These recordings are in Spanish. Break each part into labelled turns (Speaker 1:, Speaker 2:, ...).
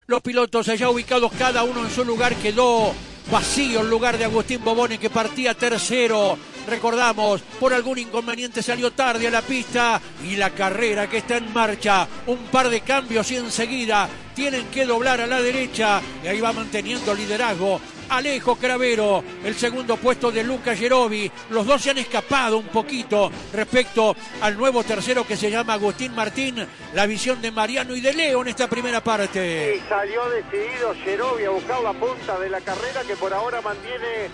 Speaker 1: Los pilotos allá ubicados cada uno en su lugar. Quedó vacío el lugar de Agustín Bobone, que partía tercero. Recordamos, por algún inconveniente salió tarde a la pista y la carrera que está en marcha. Un par de cambios y enseguida tienen que doblar a la derecha y ahí va manteniendo liderazgo Alejo Cravero, el segundo puesto de Luca Gerovi. Los dos se han escapado un poquito respecto al nuevo tercero que se llama Agustín Martín. La visión de Mariano y de Leo en esta primera parte.
Speaker 2: Y salió decidido Gerovi a buscar la punta de la carrera que por ahora mantiene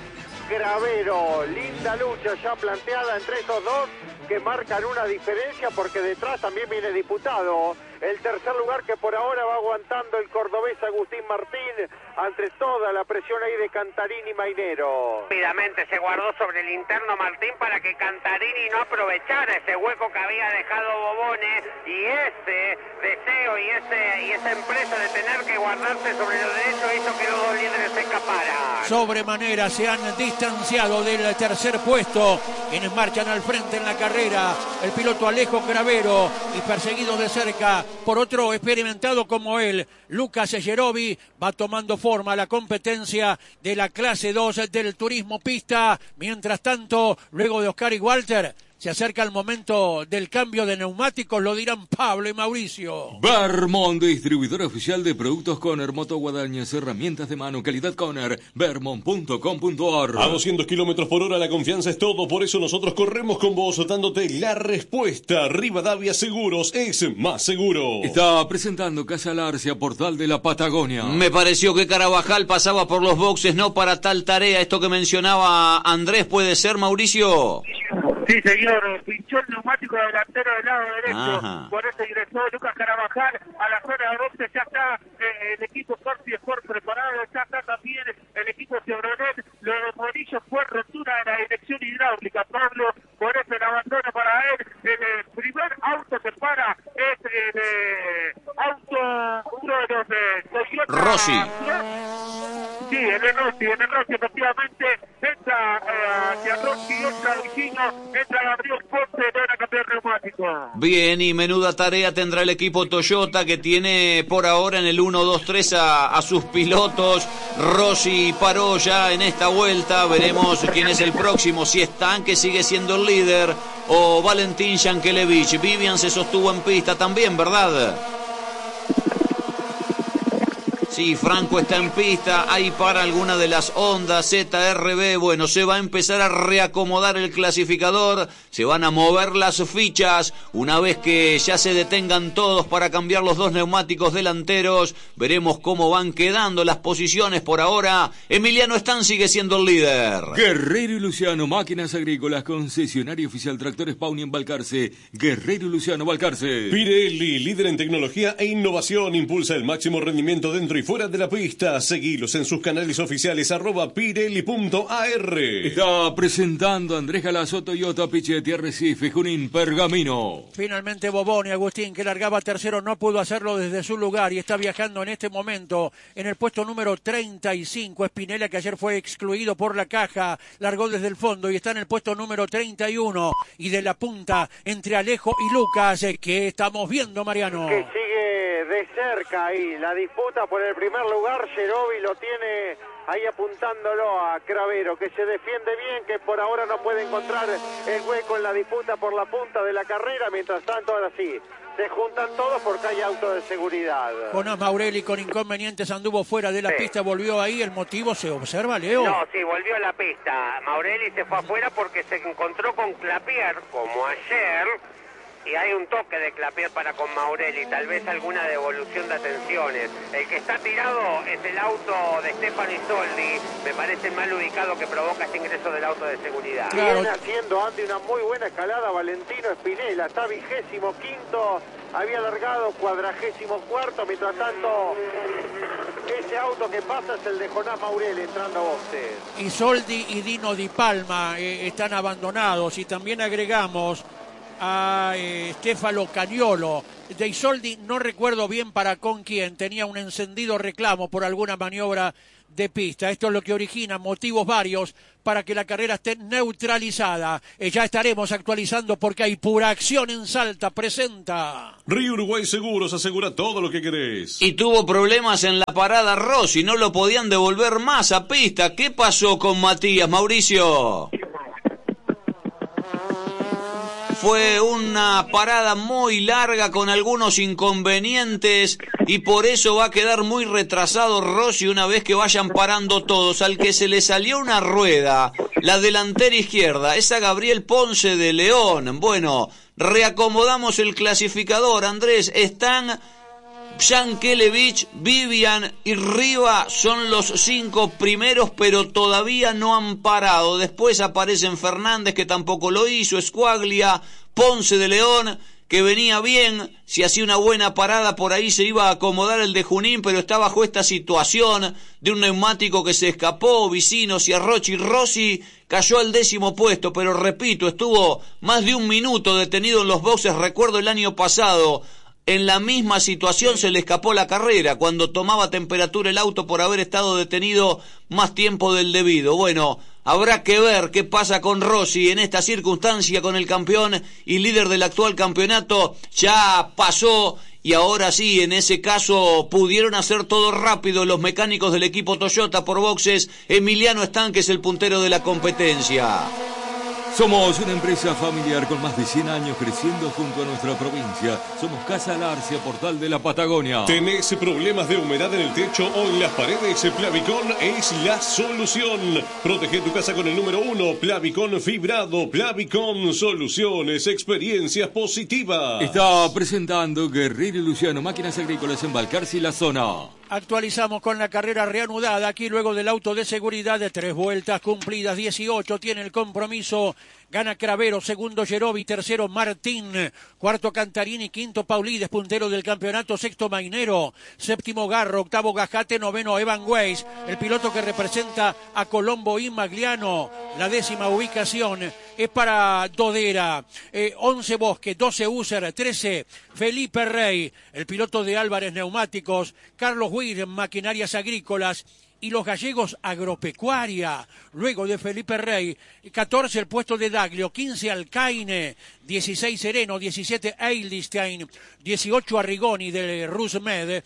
Speaker 2: Cravero. Linda lucha ya planteada entre estos dos que marcan una diferencia porque detrás también viene disputado el tercer lugar que por ahora va aguantando el cordobés Agustín Martín ante toda la presión ahí de Cantarini y Mainero.
Speaker 3: Rápidamente se guardó sobre el interno Martín para que Cantarini no aprovechara ese hueco que había dejado Bobone, y ese deseo y esa empresa de tener que guardarse sobre los derechos hizo que los dos líderes se escaparan.
Speaker 1: Sobremanera se han distanciado del tercer puesto. Quienes marchan al frente en la carrera, el piloto Alejo Cravero, y perseguido de cerca por otro experimentado como él, Lucas Gerovi. Va tomando forma la competencia de la clase 2 del turismo pista. Mientras tanto, luego de Oscar y Walter, se acerca el momento del cambio de neumáticos, lo dirán Pablo y Mauricio.
Speaker 4: Vermont, distribuidor oficial de productos Conner, moto guadañas, herramientas de mano, calidad Conner, vermont.com.ar.
Speaker 5: A 200 kilómetros por hora la confianza es todo, por eso nosotros corremos con vos dándote la respuesta. Rivadavia Seguros es más seguro.
Speaker 4: Está presentando Casa Larcia, Portal de la Patagonia.
Speaker 6: Me pareció que Carabajal pasaba por los boxes, no para tal tarea. Esto que mencionaba Andrés, ¿puede ser, Mauricio?
Speaker 7: Sí, señor, pinchó el neumático delantero del lado derecho.
Speaker 6: Ajá.
Speaker 7: Por eso ingresó Lucas Carabajal a la zona de boxes. Ya está el equipo Corsi Sport preparado, ya está también el equipo Chevrolet. Lo de Morillo fue rotura de la dirección hidráulica, Pablo, por eso el abandono para él. El primer auto que para es el auto, uno de los Toyota
Speaker 6: Rossi.
Speaker 7: Sí, en el Rossi, efectivamente, entra hacia Rossi, entra Luisino, entra Gabriel Ponce, van a cambiar neumático.
Speaker 6: Bien, y menuda tarea tendrá el equipo Toyota, que tiene por ahora en el 1-2-3 a sus pilotos. Rossi paró ya en esta vuelta, veremos quién es el próximo, si es Tanque, sigue siendo el líder, o Valentín Yankelevich. Vivian se sostuvo en pista también, ¿verdad? Sí, Franco está en pista, ahí para alguna de las ondas ZRB. Bueno, se va a empezar a reacomodar el clasificador, se van a mover las fichas. Una vez que ya se detengan todos para cambiar los dos neumáticos delanteros, veremos cómo van quedando las posiciones por ahora. Emiliano Stan sigue siendo el líder.
Speaker 4: Guerrero y Luciano, máquinas agrícolas, concesionario oficial Tractores Pauni en Balcarce. Guerrero y Luciano, Balcarce.
Speaker 5: Pirelli, líder en tecnología e innovación, impulsa el máximo rendimiento dentro y fuera de la pista. Seguilos en sus canales oficiales @pirelli.ar.
Speaker 4: Está presentando Andrés Galazo, Toyota, Pichetti, Arrecife, Junín, Pergamino.
Speaker 1: Finalmente Bobone, Agustín, que largaba tercero, no pudo hacerlo desde su lugar y está viajando en este momento en el puesto número 35. Espinela, que ayer fue excluido por la caja, largó desde el fondo y está en el puesto número 31. Y de la punta entre Alejo y Lucas, que estamos viendo, Mariano.
Speaker 2: Que sigue de cerca ahí la disputa por el primer lugar. Gerovi lo tiene ahí apuntándolo a Cravero, que se defiende bien, que por ahora no puede encontrar el hueco en la disputa por la punta de la carrera. Mientras tanto, ahora sí, se juntan todos porque hay auto de seguridad.
Speaker 1: Jonás Maurelli con inconvenientes anduvo fuera de la pista, volvió ahí. ¿El motivo se observa, Leo?
Speaker 3: No, sí, volvió a la pista. Maurelli se fue afuera porque se encontró con Clapier, como ayer, y hay un toque de Clapier para con Maurelli, tal vez alguna devolución de atenciones. El que está tirado es el auto de Stefano Isoldi, me parece mal ubicado, que provoca este ingreso del auto de seguridad.
Speaker 1: Claro.
Speaker 2: Viene haciendo Andy una muy buena escalada Valentino Espinela, está 25º, había largado 44º, mientras tanto ese auto que pasa es el de Jonás Maurelli entrando a boxes.
Speaker 1: Isoldi y Dino Di Palma están abandonados, y también agregamos a Stefano Cagnolo. De Isoldi no recuerdo bien para con quién, tenía un encendido reclamo por alguna maniobra de pista. Esto es lo que origina motivos varios para que la carrera esté neutralizada. Ya estaremos actualizando porque hay pura acción en Salta. Presenta
Speaker 5: Río Uruguay Seguros, asegura todo lo que querés.
Speaker 6: Y tuvo problemas en la parada Rossi, no lo podían devolver más a pista. ¿Qué pasó con Matías, Mauricio? Fue una parada muy larga con algunos inconvenientes y por eso va a quedar muy retrasado Rossi una vez que vayan parando todos. Al que se le salió una rueda, la delantera izquierda, es a Gabriel Ponce de León. Bueno, reacomodamos el clasificador, Andrés. Están Yankelevich, Vivian y Riva, son los 5 primeros, pero todavía no han parado. Después aparecen Fernández, que tampoco lo hizo, Squaglia, Ponce de León, que venía bien, si hacía una buena parada por ahí se iba a acomodar el de Junín, pero está bajo esta situación de un neumático que se escapó, Vicinos y Arrochi. Rossi cayó al 10º puesto, pero repito, estuvo más de un minuto detenido en los boxes. Recuerdo el año pasado, en la misma situación se le escapó la carrera, cuando tomaba temperatura el auto por haber estado detenido más tiempo del debido. Bueno, habrá que ver qué pasa con Rossi en esta circunstancia, con el campeón y líder del actual campeonato. Ya pasó y ahora sí, en ese caso pudieron hacer todo rápido los mecánicos del equipo Toyota por boxes. Emiliano Estanque es el puntero de la competencia.
Speaker 4: Somos una empresa familiar con más de 100 años creciendo junto a nuestra provincia. Somos Casa Larcia, Portal de la Patagonia.
Speaker 5: ¿Tenés problemas de humedad en el techo o en las paredes? Plavicón es la solución. Protege tu casa con el número 1, Plavicón Fibrado. Plavicón, soluciones, experiencias positivas.
Speaker 4: Está presentando Guerrero y Luciano, máquinas agrícolas en Balcarce y la zona.
Speaker 1: Actualizamos con la carrera reanudada aquí luego del auto de seguridad de 3 vueltas cumplidas, 18 tiene el compromiso. Gana Cravero, segundo Gerovi, tercero Martín, cuarto Cantarini, quinto Paulides, puntero del campeonato, sexto Mainero, séptimo Garro, octavo Gajate, noveno Evan Weiss, el piloto que representa a Colombo y Magliano. La 10ª ubicación es para Dodera, 11 Bosque, 12 User, 13 Felipe Rey, el piloto de Álvarez Neumáticos, Carlos Huir, Maquinarias Agrícolas, y los gallegos Agropecuaria. Luego de Felipe Rey, 14 el puesto de Daglio, 15 Alcaine, 16 Sereno, 17 Eilstein, 18 Arrigoni del Rusmed,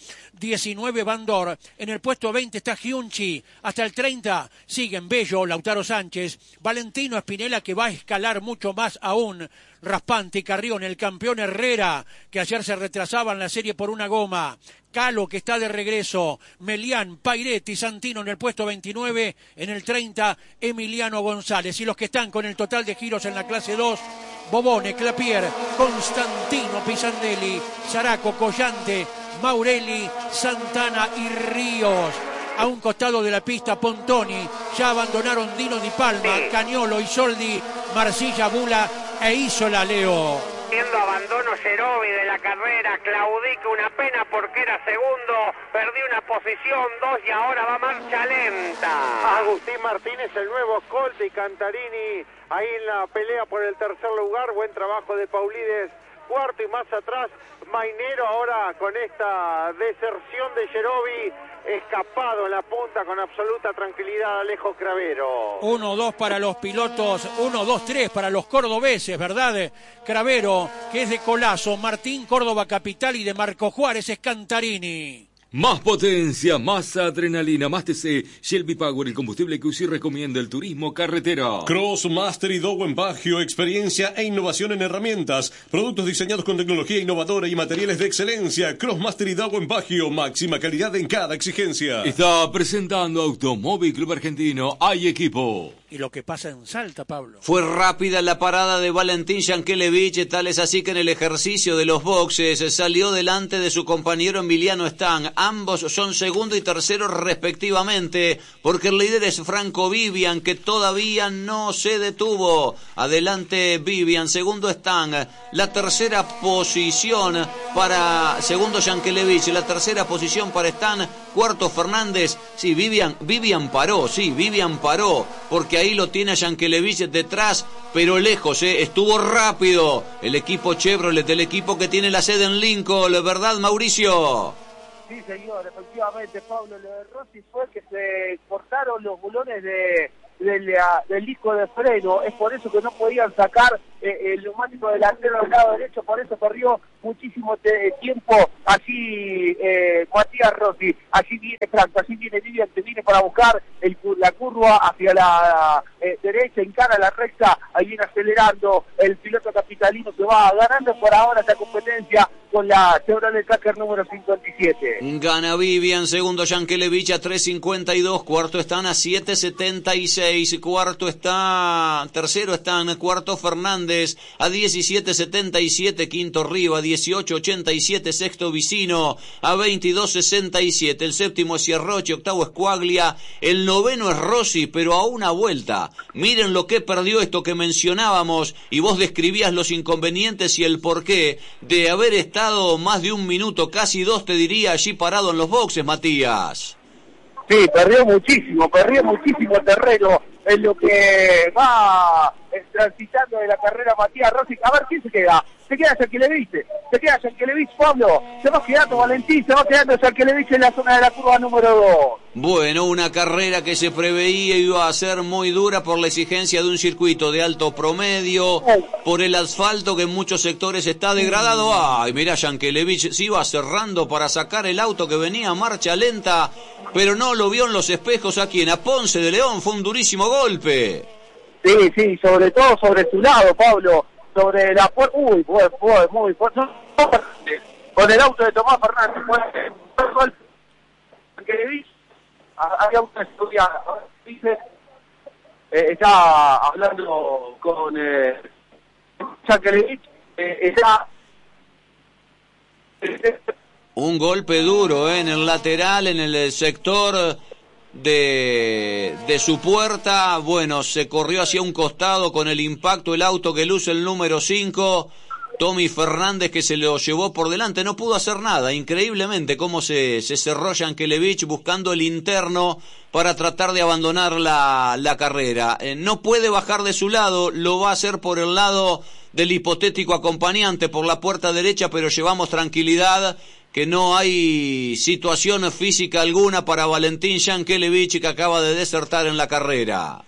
Speaker 1: 19 Bandor. En el puesto 20 está Giunchi, hasta el 30 siguen Bello, Lautaro Sánchez, Valentino Espinela, que va a escalar mucho más aún, Raspante y Carrión, el campeón Herrera, que ayer se retrasaba en la serie por una goma, Calo, que está de regreso, Melián, Pairetti, Santino en el puesto 29, en el 30 Emiliano González, y los que están con el total de giros en la clase 2, Bobone, Clapier, Constantino Pisandelli, Zaraco, Collante, Maurelli, Santana y Ríos. A un costado de la pista Pontoni, ya abandonaron Dino Di Palma, Cagnolo, Isoldi, Marcilla, Bula e Isola, Leo.
Speaker 3: Siendo abandono Gerovi de la carrera, claudica, una pena porque era segundo, perdió una posición, 2 y ahora va marcha lenta.
Speaker 2: Agustín Martínez, el nuevo escolta, y Cantarini ahí en la pelea por el tercer lugar. Buen trabajo de Paulides, cuarto, y más atrás Mainero ahora con esta deserción de Gerovi, escapado en la punta con absoluta tranquilidad Alejo Cravero.
Speaker 1: 1-2 para los pilotos, 1-2-3 para los cordobeses, ¿verdad? Cravero, que es de Colazo, Martín, Córdoba Capital, y de Marco Juárez es Cantarini.
Speaker 4: Más potencia, más adrenalina, más TC, Shelby Power, el combustible que UCI recomienda el turismo carretera.
Speaker 5: Crossmaster y Dowen Baggio, experiencia e innovación en herramientas. Productos diseñados con tecnología innovadora y materiales de excelencia. Crossmaster y Dowen Baggio, máxima calidad en cada exigencia.
Speaker 4: Está presentando Automóvil Club Argentino, hay equipo.
Speaker 1: Y lo que pasa en Salta, Pablo.
Speaker 6: Fue rápida la parada de Valentín Yankelevich, tal es así que en el ejercicio de los boxes salió delante de su compañero Emiliano Stang. Ambos son segundo y tercero respectivamente, porque el líder es Franco Vivian, que todavía no se detuvo. Adelante Vivian, segundo Stang, la tercera posición para segundo Yankelevich, la tercera posición para Stang, cuarto Fernández. Sí, Vivian paró, porque ahí lo tiene a Yankelevich detrás, pero lejos, estuvo rápido el equipo Chevrolet, el equipo que tiene la sede en Lincoln, ¿verdad, Mauricio?
Speaker 7: Sí, señor, efectivamente, Pablo. Lo de Rossi fue que se cortaron los bulones del disco de freno. Es por eso que no podían sacar el neumático delantero del lado derecho, por eso perdió muchísimo tiempo allí Matías Rossi. Allí viene Franco, allí viene Vivian, que viene para buscar la curva hacia la derecha, encara la recta, ahí viene acelerando el piloto capitalino que va ganando por ahora esta competencia con la Chevrolet Tracker número 57.
Speaker 6: Gana Vivian, segundo Yankelevich a 3.52, cuarto están a 7.76, tercero están cuarto Fernández a 17.77, quinto Riva 18.87, sexto Vicino a 22.67, el séptimo es Sierroche, octavo es Quaglia, el noveno es Rossi, pero a una vuelta. Miren lo que perdió esto que mencionábamos y vos describías los inconvenientes y el porqué de haber estado más de un minuto, casi dos te diría, allí parado en los boxes, Matías.
Speaker 7: Sí, perdió muchísimo terreno en lo que va transitando de la carrera Matías Rossi. A ver, ¿quién se queda? Se queda Yankelevich, Pablo, se va quedando Valentín, se va quedando Yankelevich en la zona de la curva número 2.
Speaker 6: Bueno, una carrera que se preveía iba a ser muy dura por la exigencia de un circuito de alto promedio, por el asfalto que en muchos sectores está degradado. Ay, mirá, Yankelevich se iba cerrando para sacar el auto que venía a marcha lenta, pero no lo vio en los espejos. ¿A quién? A Ponce de León, fue un durísimo golpe.
Speaker 7: Sí, sobre todo sobre su lado, Pablo, sobre la puerta. Uy, muy fuerte. Con el auto de Tomás Fernández, Yankelevich, había una estudia, dice, está hablando con Yankelevich, está...
Speaker 6: Un golpe duro en el lateral, en el sector de su puerta. Bueno, se corrió hacia un costado con el impacto el auto que luce el número 5, Tommy Fernández, que se lo llevó por delante. No pudo hacer nada, increíblemente cómo se cerró Yankelevich buscando el interno para tratar de abandonar la carrera. No puede bajar de su lado, lo va a hacer por el lado del hipotético acompañante, por la puerta derecha, pero llevamos tranquilidad que no hay situación física alguna para Valentín Yankelevich, que acaba de desertar en la carrera.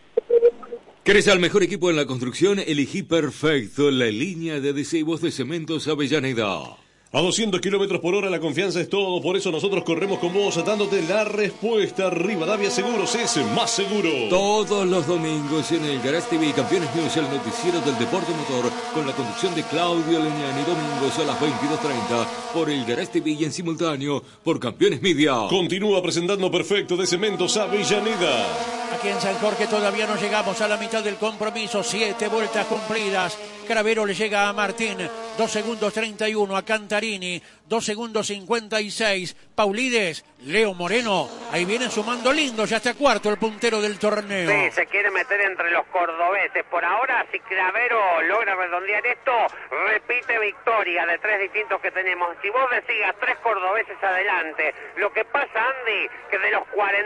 Speaker 4: ¿Querés al mejor equipo en la construcción? Elegí perfecto la línea de adhesivos de Cementos Avellaneda.
Speaker 5: A 200 kilómetros por hora la confianza es todo, por eso nosotros corremos con vos dándote la respuesta. Rivadavia Seguros es más seguro.
Speaker 4: Todos los domingos en el Garage TV Campeones News, el noticiero del deporte motor, con la conducción de Claudio Leñani, domingos a las 22:30 por el Garage TV y en simultáneo por Campeones Media.
Speaker 5: Continúa presentando perfecto de Cementos Avellaneda.
Speaker 1: Aquí en San Jorge todavía no llegamos a la mitad del compromiso. 7 vueltas cumplidas. Cravero le llega a Martín. 2 segundos 31 a Cantarini. 2 segundos 56. Paulides, Leo Moreno. Ahí viene sumando lindo. Ya está cuarto el puntero del torneo.
Speaker 3: Sí, se quiere meter entre los cordobeses. Por ahora, si Cravero logra redondear esto, repite victoria de 3 distintos que tenemos. Si vos decías 3 cordobeses adelante, lo que pasa, Andy, que de los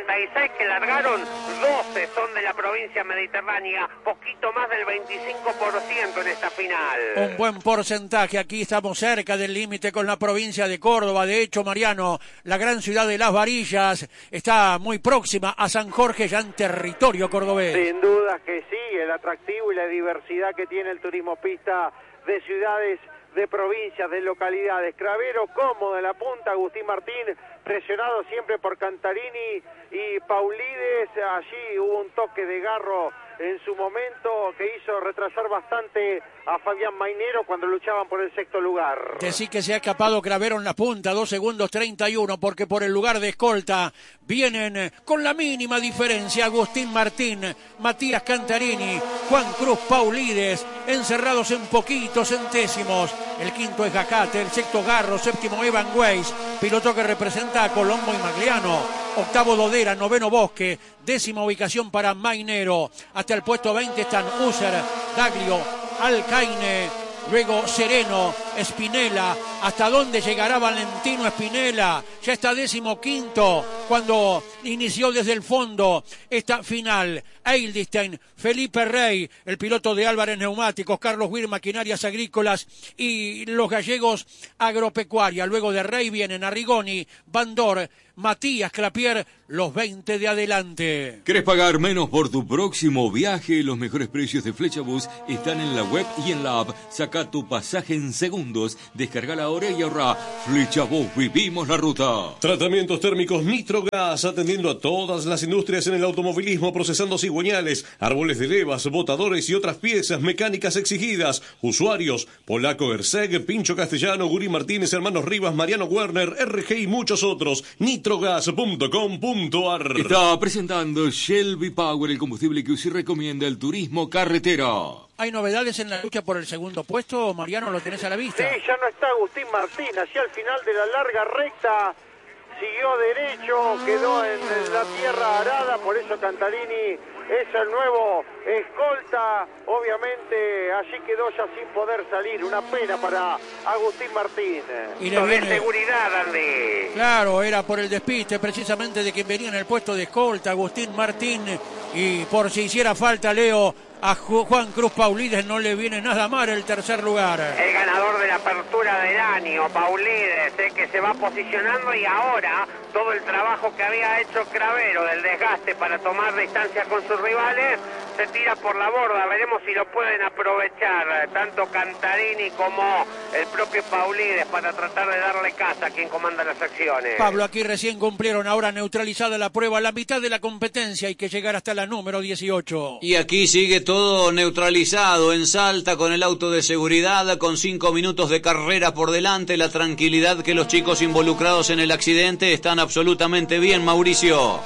Speaker 3: 46 que largaron, 12 son de la provincia mediterránea, poquito más del 25% en esta final.
Speaker 1: Un buen porcentaje. Aquí estamos cerca del límite con la provincia de Córdoba. De hecho, Mariano, la gran ciudad de Las Varillas está muy próxima a San Jorge, ya en territorio cordobés.
Speaker 2: Sin duda que sí, el atractivo y la diversidad que tiene el turismo pista de ciudades, de provincias, de localidades. Cravero cómodo en la punta, Agustín Martín presionado siempre por Cantarini y Paulides. Allí hubo un toque de garro en su momento que hizo retrasar bastante a Fabián Mainero cuando luchaban por el sexto lugar.
Speaker 1: Decí que se ha escapado Cravero en la punta, 2 segundos 31, porque por el lugar de escolta vienen con la mínima diferencia Agustín Martín, Matías Cantarini, Juan Cruz Paulides, encerrados en poquitos centésimos. El quinto es Jacate, el sexto Garro, séptimo Evan Weiss, piloto que representa a Colombo y Magliano. Octavo Dodera, noveno Bosque, décima ubicación para Mainero. Hasta el puesto 20 están User, Daglio, Alcaine, luego Sereno, Spinella. ¿Hasta dónde llegará Valentino Spinella? Ya está 15º cuando inició desde el fondo esta final. Eilstein, Felipe Rey, el piloto de Álvarez Neumáticos, Carlos Weir, Maquinarias Agrícolas y los gallegos Agropecuaria. Luego de Rey vienen Arrigoni, Bandor, Matías Clapier, los 20 de adelante.
Speaker 4: ¿Querés pagar menos por tu próximo viaje? Los mejores precios de Flechabús están en la web y en la app. Saca tu pasaje en segundos, descarga ahora y ahorra. Flechabús, vivimos la ruta.
Speaker 5: Tratamientos térmicos Nitrogas, atendiendo a todas las industrias en el automovilismo, procesando cigüeñales, árboles de levas, botadores y otras piezas mecánicas exigidas. Usuarios: Polaco Erseg, Pincho Castellano, Guri Martínez, Hermanos Rivas, Mariano Werner, RG y muchos otros. Nitrogas.com.ar.
Speaker 4: Está presentando Shelby Power, el combustible que usted recomienda el turismo carretera.
Speaker 1: ¿Hay novedades en la lucha por el segundo puesto? Mariano, ¿lo tenés a la vista?
Speaker 2: Sí, ya no está Agustín Martín, hacia el final de la larga recta, siguió derecho, quedó en la tierra arada, por eso Cantarini es el nuevo escolta, obviamente allí quedó ya sin poder salir, una pena para Agustín Martín.
Speaker 1: Y le viene...
Speaker 3: de seguridad, Andy.
Speaker 1: Claro, era por el despiste precisamente de quien venía en el puesto de escolta, Agustín Martín, y por si hiciera falta, Leo, a Juan Cruz Paulides no le viene nada mal el tercer lugar.
Speaker 3: El ganador de la apertura del año, Paulides, que se va posicionando, y ahora todo el trabajo que había hecho Cravero del desgaste para tomar distancia con sus rivales se tira por la borda. Veremos si lo pueden aprovechar tanto Cantarini como el propio Paulides para tratar de darle caza a quien comanda las acciones.
Speaker 1: Pablo, aquí recién cumplieron, ahora neutralizada la prueba, la mitad de la competencia, hay que llegar hasta la número 18.
Speaker 6: Y aquí sigue todo neutralizado en Salta con el auto de seguridad, con 5 minutos de carrera por delante. La tranquilidad que los chicos involucrados en el accidente están absolutamente bien, Mauricio.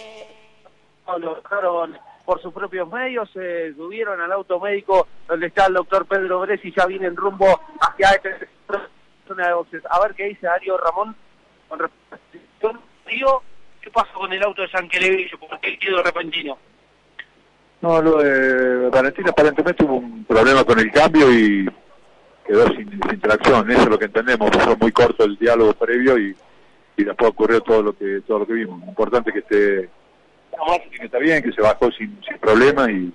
Speaker 7: Lo dejaron por sus propios medios, subieron al auto médico donde está el doctor Pedro Bresi, ya viene en rumbo hacia esta zona de boxes. A ver qué dice Darío Ramón con respecto a ¿qué pasa con el auto de San Quelevillo? ¿Por qué quedó repentino?
Speaker 8: No, lo de Valentín aparentemente hubo un problema con el cambio y quedó sin tracción, eso es lo que entendemos. Fue muy corto el diálogo previo y después ocurrió todo lo que vimos. Importante que esté bien, que se bajó sin problema y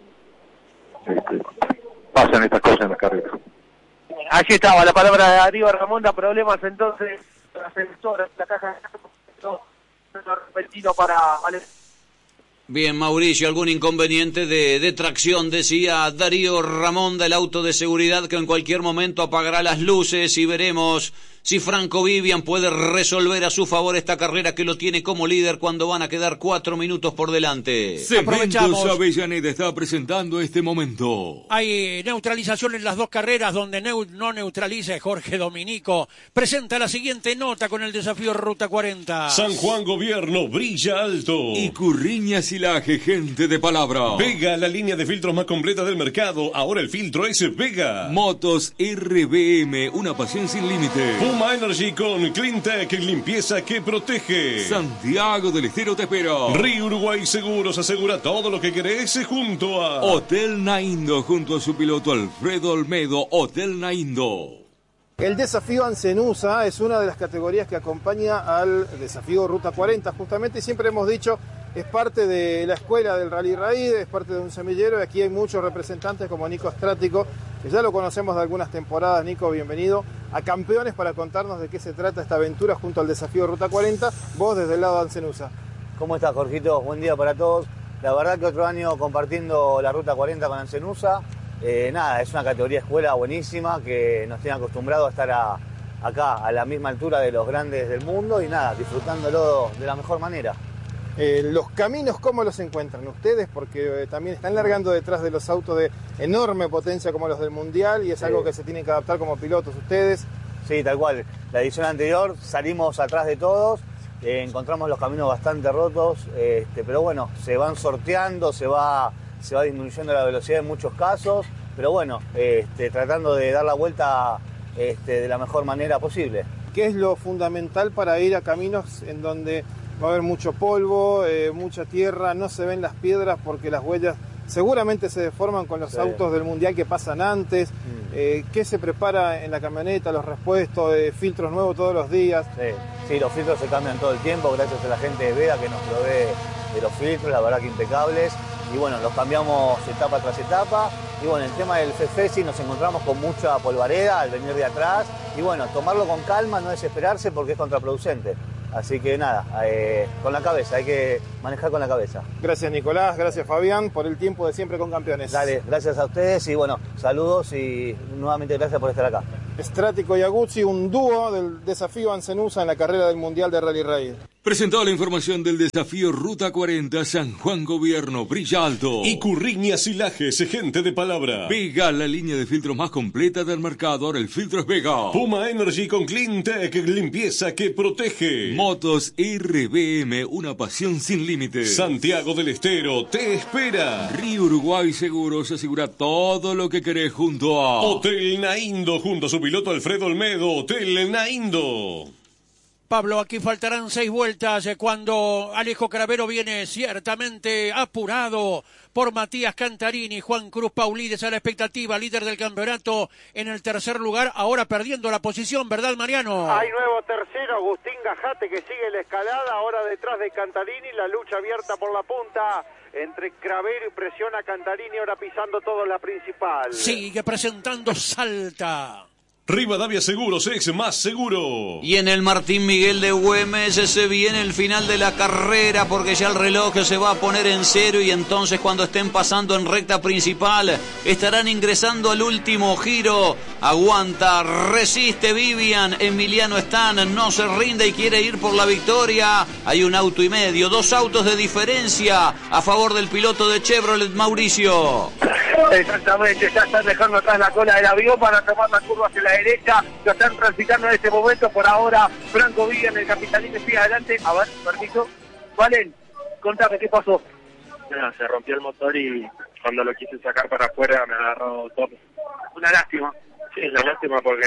Speaker 8: pasan estas cosas en las carreras.
Speaker 7: Allí estaba la palabra de Darío Ramón, da problemas entonces la caja repentino para
Speaker 6: Bien, Mauricio, algún inconveniente de tracción, decía Darío Ramón del auto de seguridad, que en cualquier momento apagará las luces y veremos si Franco Vivian puede resolver a su favor esta carrera que lo tiene como líder cuando van a quedar 4 minutos por delante.
Speaker 4: Cementos Avellaneda está presentando este momento.
Speaker 1: Hay neutralización en las dos carreras donde no neutraliza Jorge Dominico. Presenta la siguiente nota con el desafío Ruta 40.
Speaker 5: San Juan Gobierno brilla alto.
Speaker 4: Y Curriña Silaje, gente de palabra.
Speaker 5: Vega, la línea de filtros más completa del mercado. Ahora el filtro es Vega.
Speaker 4: Motos RBM, una pasión sin límite.
Speaker 5: Puma Energy con Cleantech, limpieza que protege.
Speaker 4: Santiago del Estero te espera.
Speaker 5: Río Uruguay Seguros asegura todo lo que querés junto a
Speaker 4: Hotel Naindo, junto a su piloto Alfredo Olmedo. Hotel Naindo.
Speaker 9: El desafío Ancenusa es una de las categorías que acompaña al desafío Ruta 40, justamente siempre hemos dicho, es parte de la escuela del Rally Raid, es parte de un semillero y aquí hay muchos representantes como Nico Astrático, que ya lo conocemos de algunas temporadas. Nico, bienvenido a Campeones para contarnos de qué se trata esta aventura junto al desafío Ruta 40, vos desde el lado de Ancenusa.
Speaker 10: ¿Cómo estás, Jorgito? Buen día para todos. La verdad que otro año compartiendo la Ruta 40 con Ancenusa. Nada, es una categoría escuela buenísima que nos tiene acostumbrados a estar acá a la misma altura de los grandes del mundo y nada, disfrutándolo de la mejor manera.
Speaker 9: Los caminos, ¿cómo los encuentran ustedes? Porque también están largando detrás de los autos de enorme potencia como los del Mundial y es algo que se tienen que adaptar como pilotos ustedes.
Speaker 10: Sí, tal cual. La edición anterior salimos atrás de todos, encontramos los caminos bastante rotos, pero bueno, se van sorteando, se va disminuyendo la velocidad en muchos casos, pero bueno, tratando de dar la vuelta de la mejor manera posible.
Speaker 9: ¿Qué es lo fundamental para ir a caminos en donde va a haber mucho polvo, mucha tierra, no se ven las piedras porque las huellas seguramente se deforman con los autos del Mundial que pasan antes. ¿Qué se prepara en la camioneta? Los repuestos, filtros nuevos todos los días.
Speaker 10: Sí, los filtros se cambian todo el tiempo, gracias a la gente de Vega que nos provee de los filtros, la verdad que impecables. Y bueno, los cambiamos etapa tras etapa. Y bueno, el tema del FFESI nos encontramos con mucha polvareda al venir de atrás. Y bueno, tomarlo con calma, no desesperarse porque es contraproducente. Así que nada, con la cabeza, hay que manejar con la cabeza.
Speaker 9: Gracias Nicolás, gracias Fabián por el tiempo de siempre con Campeones.
Speaker 10: Dale, gracias a ustedes y bueno, saludos y nuevamente gracias por estar acá.
Speaker 9: Strático y Aguzzi, un dúo del desafío Ancenusa en la carrera del Mundial de Rally Raid.
Speaker 4: Presentó la información del desafío Ruta 40 San Juan Gobierno, Brilla Alto.
Speaker 5: Y Curriñas y Lajes, gente de palabra.
Speaker 4: Vega, la línea de filtros más completa del mercado, ahora el filtro es Vega.
Speaker 5: Puma Energy con Cleantech, limpieza que protege.
Speaker 4: Motos RBM, una pasión sin límites.
Speaker 5: Santiago del Estero te espera.
Speaker 4: Río Uruguay Seguros asegura todo lo que querés junto a
Speaker 5: Hotel Naindo, junto a su piloto Alfredo Olmedo. Hotel Naindo.
Speaker 1: Pablo, aquí faltarán 6 vueltas cuando Alejo Cravero viene ciertamente apurado por Matías Cantarini. Juan Cruz Paulides a la expectativa, líder del campeonato en el tercer lugar, ahora perdiendo la posición, ¿verdad, Mariano?
Speaker 2: Hay nuevo tercero, Agustín Gajate, que sigue la escalada, ahora detrás de Cantarini, la lucha abierta por la punta entre Cravero y presiona a Cantarini, ahora pisando todo la principal.
Speaker 1: Sigue presentando Salta.
Speaker 5: Rivadavia Seguros es más seguro.
Speaker 6: Y en el Martín Miguel de Güemes se viene el final de la carrera porque ya el reloj se va a poner en cero y entonces cuando estén pasando en recta principal estarán ingresando al último giro. Aguanta, resiste Vivian, Emiliano Stan, no se rinde y quiere ir por la victoria. Hay un auto y medio, 2 autos de diferencia a favor del piloto de Chevrolet, Mauricio.
Speaker 7: Exactamente, ya están dejando atrás la cola del avión para tomar la curva hacia la derecha, lo están transitando en este momento. Por ahora Franco Vivian, el capitalín, sigue adelante. A ver, permiso. Valen, contame, ¿qué pasó?
Speaker 11: No, se rompió el motor y cuando lo quise sacar para afuera me agarró tope.
Speaker 7: Una lástima.
Speaker 11: Sí, una lástima porque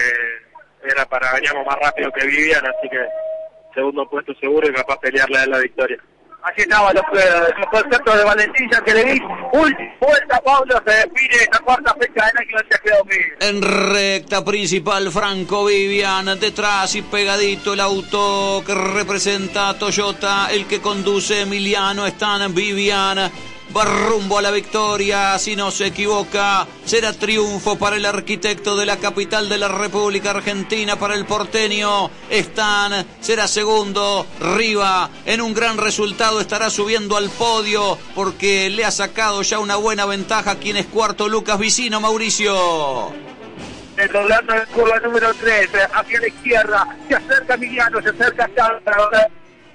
Speaker 11: veníamos más rápido que Vivian, así que segundo puesto seguro y capaz pelearle a la victoria.
Speaker 7: Allí estaban los conceptos de Valentín Yankelevich. Última vuelta, Pablo, se define esta cuarta fecha del año del TG2000.
Speaker 6: En recta principal, Franco Vivian, detrás y pegadito el auto que representa a Toyota, el que conduce Emiliano Stan. Vivian va rumbo a la victoria, si no se equivoca, será triunfo para el arquitecto de la capital de la República Argentina, para el porteño. Stan será segundo, Riva en un gran resultado estará subiendo al podio porque le ha sacado ya una buena ventaja a quien es cuarto, Lucas Vicino, Mauricio.
Speaker 7: Doblando en curva número 3, hacia la izquierda, se acerca Emiliano, se acerca Sandra.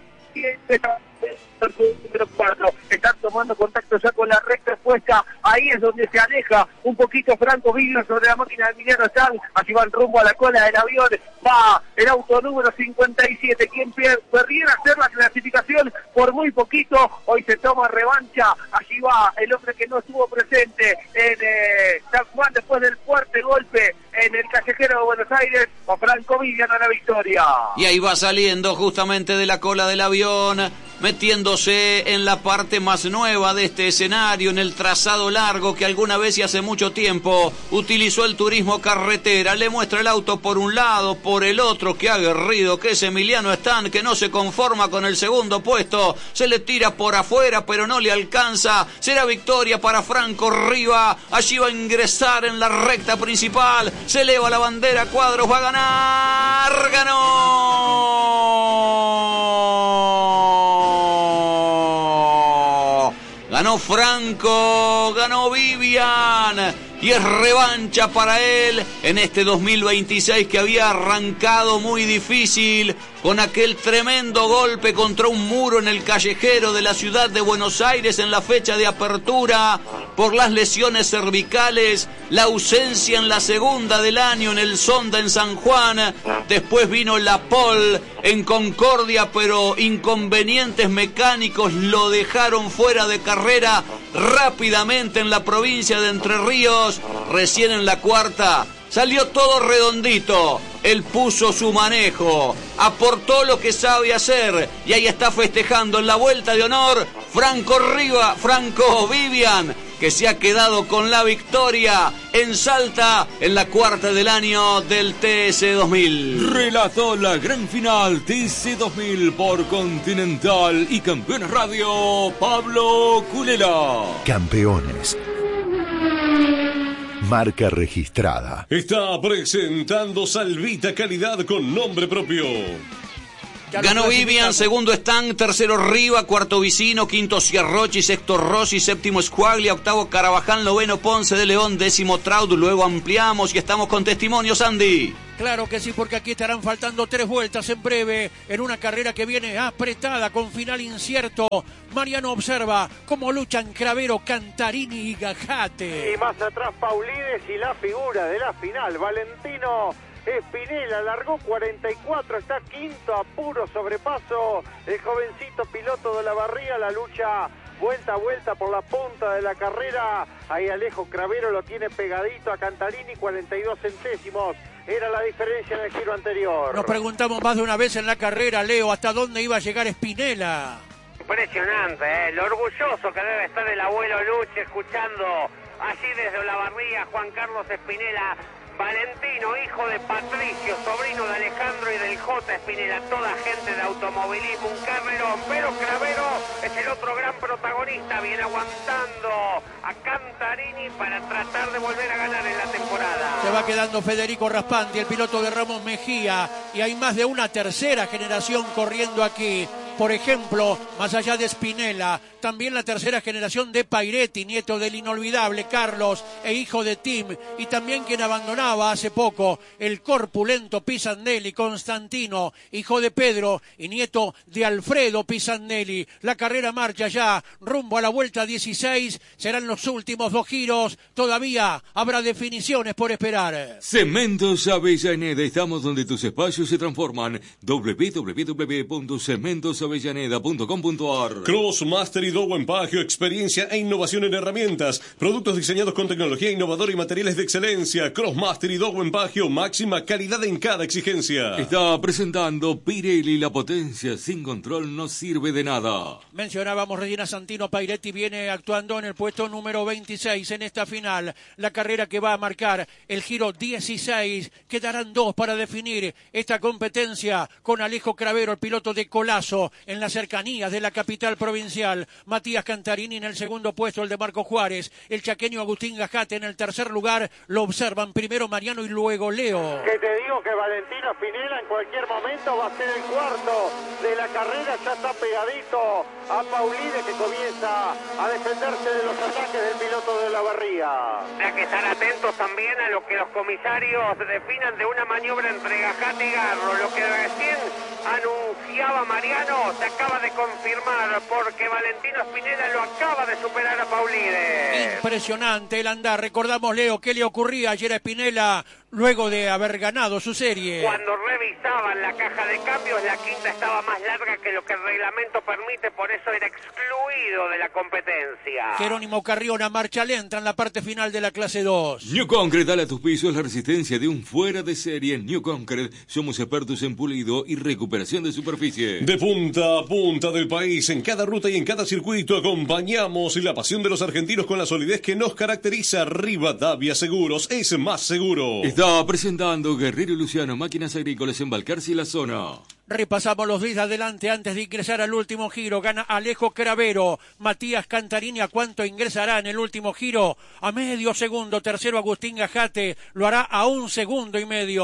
Speaker 7: Número 4, están tomando contacto ya con la recta expuesta, ahí es donde se aleja un poquito Franco Vivian sobre la máquina de Emiliano Stan, así van rumbo a la cola del avión, va el auto número 57, quien perdiera hacer la clasificación por muy poquito, hoy se toma revancha, allí va el hombre que no estuvo presente en San Juan después del fuerte golpe en el callejero de Buenos Aires, o Franco Vivian a la victoria.
Speaker 6: Y ahí va saliendo justamente de la cola del avión, metiéndose en la parte más nueva de este escenario, en el trazado largo que alguna vez y hace mucho tiempo utilizó el turismo carretera. Le muestra el auto por un lado, por el otro, que aguerrido que es Emiliano Stan, que no se conforma con el segundo puesto, se le tira por afuera pero no le alcanza. Será victoria para Franco Riva, allí va a ingresar en la recta principal, se eleva la bandera, Cuadros va a ganar, ganó Franco, ganó Vivian, y es revancha para él en este 2026 que había arrancado muy difícil con aquel tremendo golpe contra un muro en el callejero de la ciudad de Buenos Aires en la fecha de apertura por las lesiones cervicales, la ausencia en la segunda del año en el Sonda en San Juan, después vino la pole en Concordia, pero inconvenientes mecánicos lo dejaron fuera de carrera rápidamente en la provincia de Entre Ríos. Recién en la cuarta salió todo redondito, él puso su manejo, aportó lo que sabe hacer y ahí está festejando en la vuelta de honor Franco Vivian, que se ha quedado con la victoria en Salta en la cuarta del año del TC 2000.
Speaker 4: Relató la gran final TC 2000 por Continental y Campeones Radio, Pablo Culela.
Speaker 12: Campeones. Marca registrada.
Speaker 5: Está presentando Salvita Calidad con nombre propio.
Speaker 6: Ganó Vivian, segundo Stan, tercero Riva, cuarto Vicino, quinto Ciarrochi, sexto Rossi, séptimo Squaglia, octavo Carabajal, noveno Ponce de León, décimo Traud. Luego ampliamos y estamos con testimonios, Andy.
Speaker 1: Claro que sí, porque aquí estarán faltando 3 vueltas en breve, en una carrera que viene apretada con final incierto. Mariano observa cómo luchan Cravero, Cantarini y Gajate.
Speaker 2: Y más atrás Paulides y la figura de la final, Valentino Spinella, largó 44, está quinto a puro sobrepaso. El jovencito piloto de la Barría, la lucha vuelta a vuelta por la punta de la carrera. Ahí Alejo Cravero lo tiene pegadito a Cantarini, 42 centésimos. Era la diferencia en el giro anterior.
Speaker 1: Nos preguntamos más de una vez en la carrera, Leo, hasta dónde iba a llegar Spinella.
Speaker 3: Impresionante, lo orgulloso que debe estar el abuelo Luche escuchando allí desde Olavarría, Juan Carlos Spinella. Valentino, hijo de Patricio, sobrino de Alejandro y del J. Spinella, toda gente de automovilismo, un carrerón, pero Cravero es el otro gran protagonista, viene aguantando a Cantarini para tratar de volver a ganar en la temporada.
Speaker 1: Se va quedando Federico Raspandi, el piloto de Ramos Mejía, y hay más de una tercera generación corriendo aquí. Por ejemplo, más allá de Spinella, también la tercera generación de Pairetti, nieto del inolvidable Carlos e hijo de Tim, y también quien abandonaba hace poco, el corpulento Pisandelli, Constantino, hijo de Pedro y nieto de Alfredo Pisandelli. La carrera marcha ya rumbo a la vuelta 16, serán los últimos 2 giros, todavía habrá definiciones por esperar.
Speaker 4: Cementos Avellaneda, estamos donde tus espacios se transforman. www.cementosavellaneda.com.ar.
Speaker 5: Crossmaster y Dow Empagio, experiencia e innovación en herramientas, productos diseñados con tecnología innovadora y materiales de excelencia. Crossmaster y Dow Empagio, máxima calidad en cada exigencia.
Speaker 4: Está presentando Pirelli, la potencia sin control no sirve de nada.
Speaker 1: Mencionábamos Regina Santino, Pairetti viene actuando en el puesto número 26 en esta final. La carrera que va a marcar el giro 16. Quedarán 2 para definir esta competencia con Alejo Cravero, el piloto de Colazo, en las cercanías de la capital provincial. Matías Cantarini en el segundo puesto, el de Marco Juárez. El chaqueño Agustín Gajate en el tercer lugar. Lo observan primero Mariano y luego Leo.
Speaker 2: Que te digo que Valentino Spinella en cualquier momento va a ser el cuarto de la carrera. Ya está pegadito a Paulides, que comienza a defenderse de los ataques del piloto de la Barría.
Speaker 3: Hay que estar atentos también a lo que los comisarios definan de una maniobra entre Gajate y Garro. Lo que recién anunciaba Mariano se acaba de confirmar, porque Valentino Spinella lo acaba de superar a Paulides.
Speaker 1: Impresionante el andar. Recordamos, Leo, qué le ocurría ayer a Spinella luego de haber ganado su serie.
Speaker 3: Cuando revisaban la caja de cambios, la quinta estaba más larga que lo que el reglamento permite, por eso era excluido de la competencia.
Speaker 1: Jerónimo Carriona, marcha lenta en la parte final de la clase 2.
Speaker 4: New Concrete, dale a tus pisos la resistencia de un fuera de serie. New Concrete, somos expertos en pulido y recuperación de superficie.
Speaker 5: De punta a punta del país, en cada ruta y en cada circuito, acompañamos la pasión de los argentinos con la solidez que nos caracteriza. Rivadavia Seguros es más seguro.
Speaker 4: Está presentando Guerrero y Luciano, máquinas agrícolas en Balcarce y la zona.
Speaker 1: Repasamos los 10 de adelante antes de ingresar al último giro. Gana Alejo Cravero. Matías Cantarini, ¿a cuánto ingresará en el último giro? A medio segundo. Tercero Agustín Gajate, lo hará a 1,5 segundos.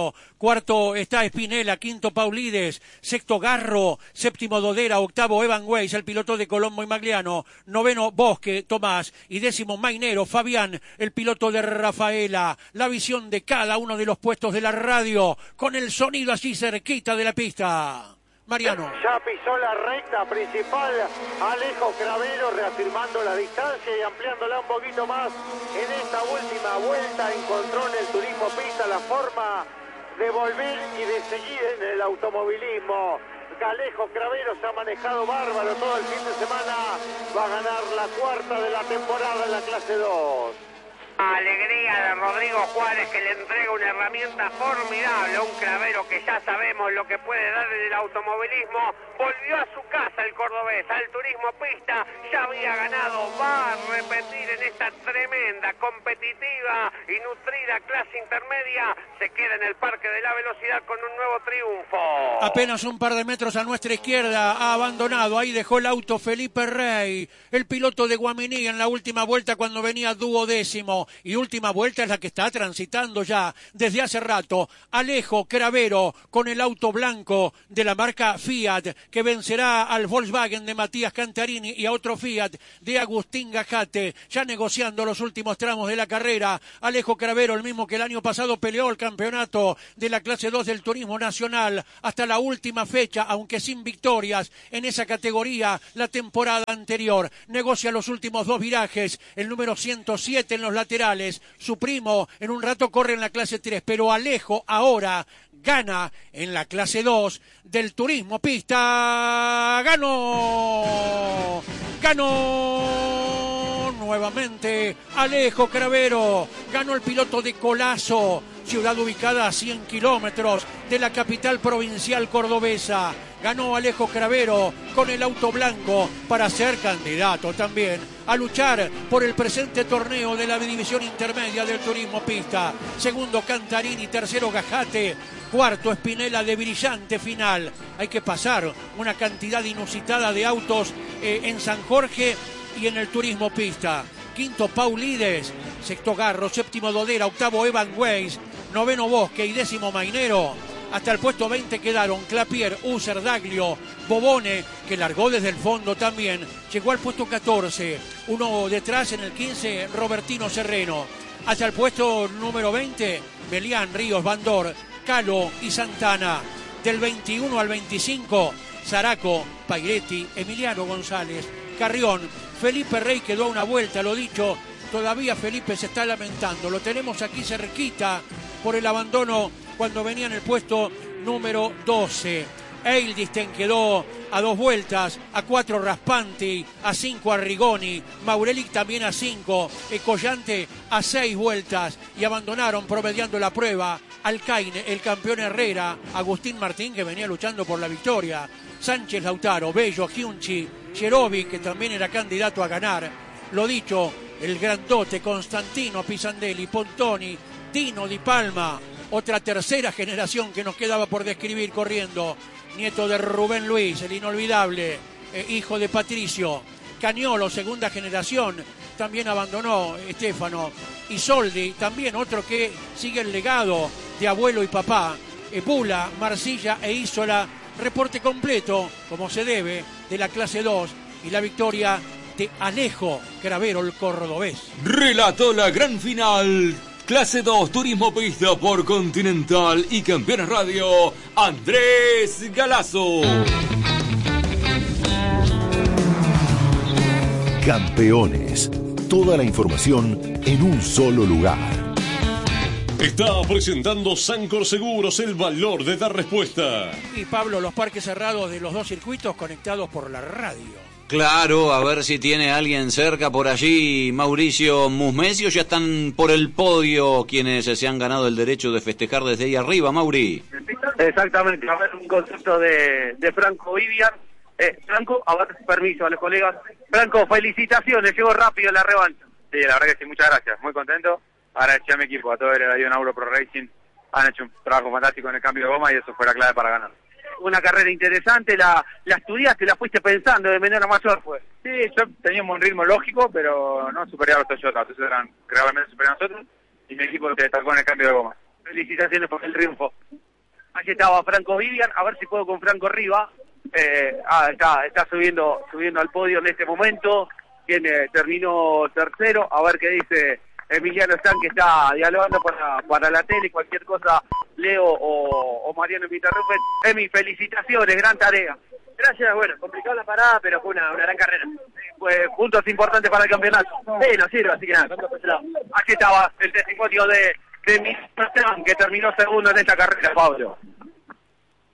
Speaker 1: Cuarto está Spinella, quinto Paulides, sexto Garro, séptimo Dodera, octavo Evan Weiss, el piloto de Colombo y Magliano, noveno Bosque, Tomás, y décimo Mainero, Fabián, el piloto de Rafaela. La visión de cada uno de los puestos de la radio, con el sonido así cerquita de la pista. Mariano.
Speaker 2: Ya pisó la recta principal Alejo Cravero, reafirmando la distancia y ampliándola un poquito más. En esta última vuelta encontró en el turismo pista la forma de volver y de seguir en el automovilismo. Alejo Cravero se ha manejado bárbaro todo el fin de semana. Va a ganar la cuarta de la temporada en la clase 2.
Speaker 3: Alegría de Rodrigo Juárez, que le entrega una herramienta formidable, un clavero que ya sabemos lo que puede dar en el automovilismo. Volvió a su casa el cordobés, al turismo pista, ya había ganado, va a repetir en esta tremenda, competitiva y nutrida clase intermedia. Se queda en el Parque de la Velocidad con un nuevo triunfo.
Speaker 1: Apenas un par de metros a nuestra izquierda, ha abandonado, ahí dejó el auto Felipe Rey, el piloto de Guaminí en la última vuelta cuando venía duodécimo. Y última vuelta es la que está transitando ya desde hace rato Alejo Cravero con el auto blanco de la marca Fiat, que vencerá al Volkswagen de Matías Cantarini y a otro Fiat de Agustín Gajate, ya negociando los últimos tramos de la carrera. Alejo Cravero, el mismo que el año pasado peleó el campeonato de la clase 2 del Turismo Nacional hasta la última fecha, aunque sin victorias en esa categoría la temporada anterior. Negocia los últimos 2 virajes, el número 107 en los laterales. Su primo en un rato corre en la clase 3, pero Alejo ahora gana en la clase 2 del Turismo Pista. ¡Ganó! ¡Ganó! Nuevamente Alejo Cravero. Ganó el piloto de Colazo, ciudad ubicada a 100 kilómetros de la capital provincial cordobesa. Ganó Alejo Cravero con el auto blanco para ser candidato también a luchar por el presente torneo de la división intermedia del Turismo Pista. Segundo Cantarini, tercero Gajate, cuarto Spinella de brillante final. Hay que pasar una cantidad inusitada de autos en San Jorge y en el Turismo Pista. Quinto Paulides, sexto Garro, séptimo Dodera, octavo Evan Weiss, noveno Bosque y décimo Mainero. Hasta el puesto 20 quedaron Clapier, User, Daglio, Bobone, que largó desde el fondo también. Llegó al puesto 14. Uno detrás en el 15, Robertino Serreno. Hasta el puesto número 20, Melián, Ríos, Bandor, Calo y Santana. Del 21 al 25, Zaraco, Pairetti, Emiliano González, Carrión. Felipe Rey quedó a una vuelta, lo dicho. Todavía Felipe se está lamentando. Lo tenemos aquí cerquita por el abandono cuando venía en el puesto número 12. Eildisten quedó a 2 vueltas, a 4 Raspanti, a 5 Arrigoni, Maurelic también a 5, Collante a 6 vueltas y abandonaron promediando la prueba Alcaine, el campeón Herrera, Agustín Martín, que venía luchando por la victoria, Sánchez Lautaro, Bello, Giunchi, Cherovi, que también era candidato a ganar, lo dicho, el grandote Constantino Pisandelli, Pontoni, Tino Di Palma, otra tercera generación que nos quedaba por describir corriendo, nieto de Rubén Luis, el inolvidable, hijo de Patricio, Cañolo, segunda generación, también abandonó Estefano, Isoldi, también otro que sigue el legado de abuelo y papá, Bula, Marcilla e Isola, reporte completo, como se debe, de la clase 2 y la victoria de Alejo Cravero, el cordobés.
Speaker 4: Relató la gran final. Clase 2, Turismo Pista por Continental y Campeones Radio, Andrés Galazo.
Speaker 12: Campeones. Toda la información en un solo lugar.
Speaker 5: Está presentando Sancor Seguros, el valor de dar respuesta.
Speaker 1: Y Pablo, los parques cerrados de los 2 circuitos conectados por la radio.
Speaker 6: Claro, a ver si tiene alguien cerca por allí, Mauricio Musmesio. Ya están por el podio quienes se han ganado el derecho de festejar desde ahí arriba, Mauri.
Speaker 11: Exactamente, a ver, un concepto de Franco Vivian. Franco, a ver, permiso a los colegas. Franco, felicitaciones, llegó rápido la revancha.
Speaker 13: Sí, la verdad que sí, muchas gracias, muy contento. Agradecer a mi equipo, a todo el Avión Auro Pro Racing. Han hecho un trabajo fantástico en el cambio de goma y eso fue la clave para ganar.
Speaker 11: Una carrera interesante, la estudiaste, la fuiste pensando de menor a mayor, pues.
Speaker 13: Sí, yo tenía un buen ritmo lógico, pero no superior a los Toyota, entonces eran realmente superiores a nosotros, y mi equipo se destacó en el cambio de goma.
Speaker 11: Felicitaciones por el triunfo. Allí estaba Franco Vivian, a ver si puedo con Franco Riva. Está subiendo al podio en este momento, terminó tercero, a ver qué dice Emiliano Stan, que está dialogando para la tele. Cualquier cosa, Leo o Mariano me interrumpen. Emi, felicitaciones, gran tarea.
Speaker 14: Gracias, bueno, complicada la parada, pero fue una gran carrera.
Speaker 11: Pues puntos importantes para el campeonato.
Speaker 14: Sí, nos sirve, así que nada.
Speaker 11: Aquí estaba el testimonio de Emiliano Stan, que terminó segundo en esta carrera, Pablo.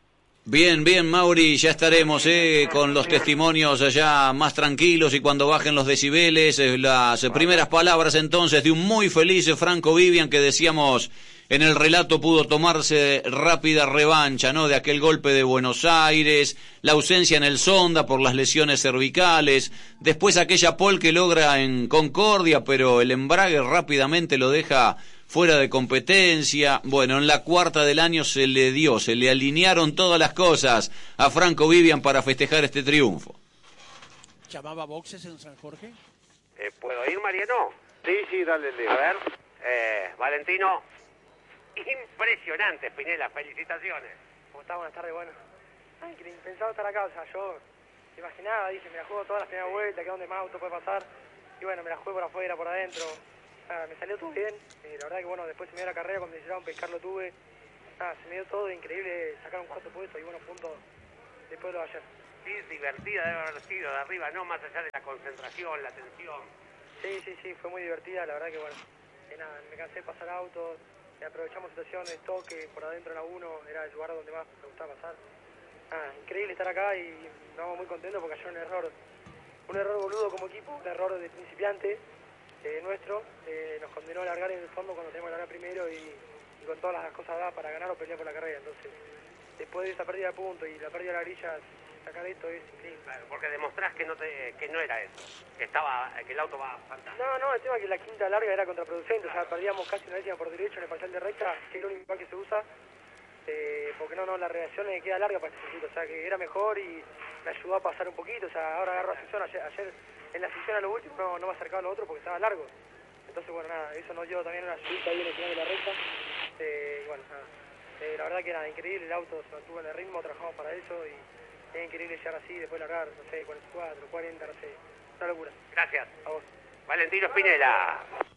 Speaker 6: Bien, bien, Mauri, ya estaremos con los testimonios allá más tranquilos y cuando bajen los decibeles, las primeras palabras entonces de un muy feliz Franco Vivian que decíamos en el relato pudo tomarse rápida revancha, ¿no? De aquel golpe de Buenos Aires, la ausencia en el Sonda por las lesiones cervicales, después aquella pole que logra en Concordia, pero el embrague rápidamente lo deja fuera de competencia. Bueno, en la cuarta del año se le alinearon todas las cosas a Franco Vivian para festejar este triunfo.
Speaker 1: ¿Llamaba boxes en San Jorge?
Speaker 3: ¿Puedo ir, Mariano?
Speaker 2: Sí, dale, Leo.
Speaker 3: A ver, Valentino. Impresionante, Spinella, felicitaciones.
Speaker 14: ¿Cómo está? Buenas tardes, bueno. Pensaba estar acá, o sea, yo imaginaba, dije, me la juego todas las primeras vueltas, que donde más auto puede pasar. Y bueno, me la juego por afuera, por adentro. Me salió todo bien. La verdad que bueno, después se me dio la carrera, cuando me hicieron pescar lo tuve. Se me dio todo increíble, sacar un cuarto puesto y buenos puntos después de lo de ayer.
Speaker 3: Sí, divertida debe haber sido de arriba, no más allá de la concentración, la tensión.
Speaker 14: Sí, fue muy divertida, la verdad que bueno, nada, me cansé de pasar autos, aprovechamos situaciones, toque, por adentro en la 1, era el lugar donde más me gustaba pasar. Increíble estar acá y estamos muy contentos porque ayer un error boludo como equipo, un error de principiante nuestro, nos condenó a largar en el fondo cuando teníamos que largar primero y con todas las cosas dadas para ganar o pelear por la carrera. Entonces, después de esa pérdida de puntos y la pérdida de la grilla, sacar esto es increíble.
Speaker 3: Claro, porque demostrás que no era eso, que el auto va fantástico.
Speaker 14: No, el tema es que la quinta larga era contraproducente, o sea, perdíamos casi una décima por derecho en el parcial de recta, que es el único que se usa, porque la reacción queda larga para este circuito, o sea, que era mejor y me ayudó a pasar un poquito, o sea, ahora agarro la sección, ayer en la sección a lo último no me acercaba a lo otro porque estaba largo. Entonces, bueno, nada, eso nos dio también una ayudita ahí en el final de la recta. Bueno, nada, la verdad que era increíble, el auto se mantuvo en el ritmo, trabajamos para eso y es increíble llegar así, después largar, no sé, 44, 40, no sé, una locura.
Speaker 3: Gracias.
Speaker 14: A vos.
Speaker 3: Valentino Spinella.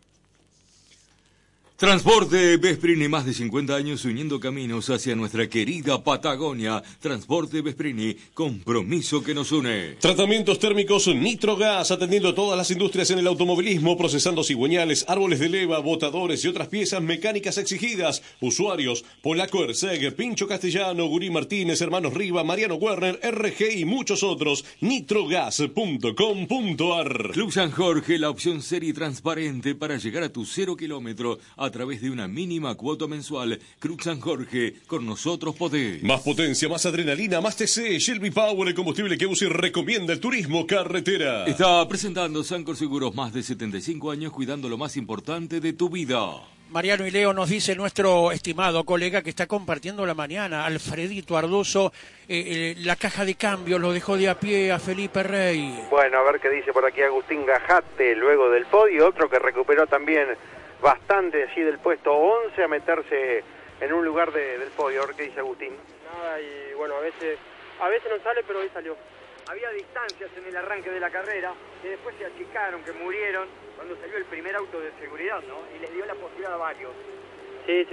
Speaker 4: Transporte Vesprini, más de 50 años uniendo caminos hacia nuestra querida Patagonia. Transporte Vesprini, compromiso que nos une.
Speaker 5: Tratamientos térmicos Nitrogas, atendiendo a todas las industrias en el automovilismo, procesando cigüeñales, árboles de leva, botadores y otras piezas mecánicas exigidas. Usuarios: Polaco Erceg, Pincho Castellano, Gurí Martínez, Hermanos Riva, Mariano Werner, RG y muchos otros. Nitrogas.com.ar.
Speaker 4: Club San Jorge, la opción seria y transparente para llegar a tu 0 kilómetro a través de una mínima cuota mensual. Club San Jorge, con nosotros podés.
Speaker 5: Más potencia, más adrenalina, más TC. Shelby Power, el combustible que UCI recomienda el turismo carretera.
Speaker 4: Está presentando Sancor Seguros, más de 75 años cuidando lo más importante de tu vida.
Speaker 1: Mariano y Leo, nos dice nuestro estimado colega que está compartiendo la mañana, Alfredito Arduzo, la caja de cambio lo dejó de a pie a Felipe Rey.
Speaker 2: Bueno, a ver qué dice por aquí Agustín Gajate luego del podio, otro que recuperó también bastante allí del puesto 11 a meterse en un lugar del podio. A ver qué dice Agustín.
Speaker 14: Nada, y bueno, a veces no sale, pero hoy salió.
Speaker 15: Había distancias en el arranque de la carrera, que después se achicaron, que murieron cuando salió el primer auto de seguridad, ¿no? Y les dio la posibilidad a varios.
Speaker 14: Sí.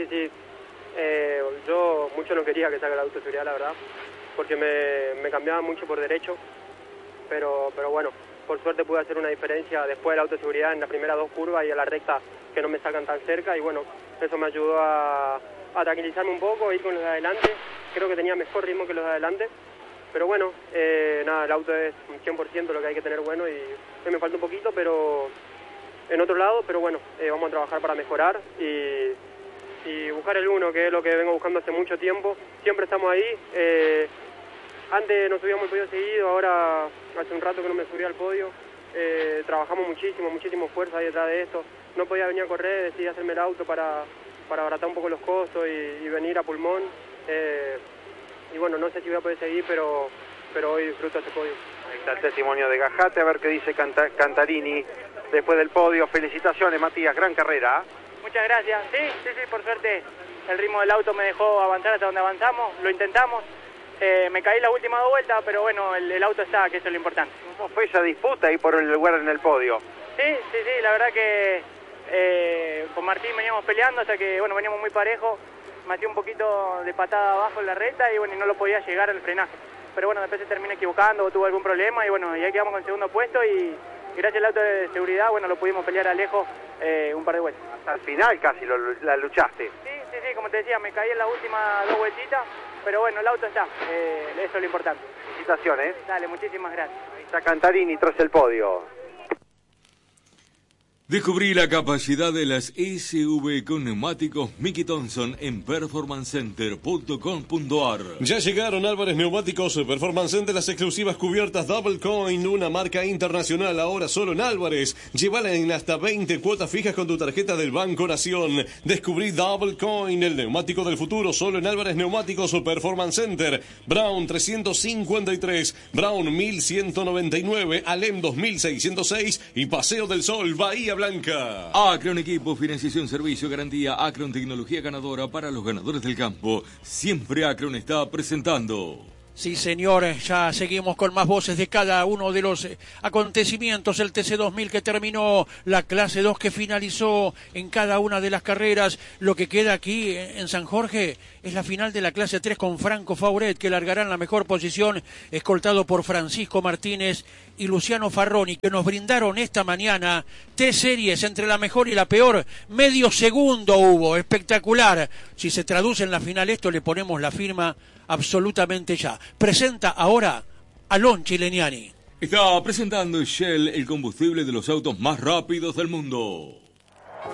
Speaker 14: Yo mucho no quería que salga el auto de seguridad, la verdad, porque me cambiaba mucho por derecho, pero bueno, por suerte pude hacer una diferencia después del auto de seguridad en las primeras 2 curvas y a la recta que no me sacan tan cerca, y bueno, eso me ayudó a tranquilizarme un poco, ir con los de adelante. Creo que tenía mejor ritmo que los de adelante, pero bueno, nada, el auto es un 100% lo que hay que tener bueno y me falta un poquito, pero en otro lado, pero bueno, vamos a trabajar para mejorar y buscar el 1, que es lo que vengo buscando hace mucho tiempo. Siempre estamos ahí. Antes nos subíamos el podio seguido, ahora hace un rato que no me subí al podio. Trabajamos muchísimo esfuerzo ahí detrás de esto. No podía venir a correr, decidí hacerme el auto para abaratar un poco los costos y venir a pulmón. Y bueno, no sé si voy a poder seguir, pero hoy disfruto este podio.
Speaker 2: Ahí está el testimonio de Gajate, a ver qué dice Cantarini después del podio. Felicitaciones, Matías, gran carrera.
Speaker 14: Muchas gracias. Sí, por suerte el ritmo del auto me dejó avanzar hasta donde avanzamos, lo intentamos. Me caí la última 2 vueltas, pero bueno, el auto está, que eso es lo importante.
Speaker 2: ¿Cómo fue esa disputa ahí por el lugar en el podio?
Speaker 14: Sí, la verdad que con Martín veníamos peleando hasta que, bueno, veníamos muy parejos. Me hacía un poquito de patada abajo en la recta y bueno, y no lo podía llegar al frenaje. Pero bueno, después se termina equivocando o tuvo algún problema y bueno, y ahí quedamos con segundo puesto y gracias al auto de seguridad, bueno, lo pudimos pelear a lejos un par de vueltas.
Speaker 2: Hasta el final casi la luchaste.
Speaker 14: Sí, como te decía, me caí en las últimas 2 vueltitas
Speaker 15: pero bueno, el auto está, eso es lo importante.
Speaker 2: Felicitaciones.
Speaker 15: Dale, muchísimas gracias.
Speaker 2: Ahí está Cantarini tras el podio.
Speaker 4: Descubrí la capacidad de las SV con neumáticos Mickey Thompson en performancecenter.com.ar.
Speaker 5: Ya llegaron Álvarez Neumáticos Performance Center, las exclusivas cubiertas Double Coin, una marca internacional ahora solo en Álvarez. Llévala en hasta 20 cuotas fijas con tu tarjeta del Banco Nación. Descubrí Double Coin, el neumático del futuro, solo en Álvarez Neumáticos Performance Center. Brown 353, Brown 1199, Alem 2606 y Paseo del Sol, Bahía Blanca.
Speaker 4: Acron Equipo, financiación, servicio, garantía. Acron, tecnología ganadora para los ganadores del campo. Siempre Acron está presentando.
Speaker 1: Sí, señores, ya seguimos con más voces de cada uno de los acontecimientos. El TC2000 que terminó, la clase 2 que finalizó en cada una de las carreras. Lo que queda aquí en San Jorge es la final de la clase 3 con Franco Fauret, que largará en la mejor posición, escoltado por Francisco Martínez y Luciano Farroni, que nos brindaron esta mañana T-Series entre la mejor y la peor. Medio segundo hubo, espectacular. Si se traduce en la final esto, le ponemos la firma absolutamente ya. Presenta ahora a Lonchi Leniani.
Speaker 4: Está presentando Shell, el combustible de los autos más rápidos del mundo.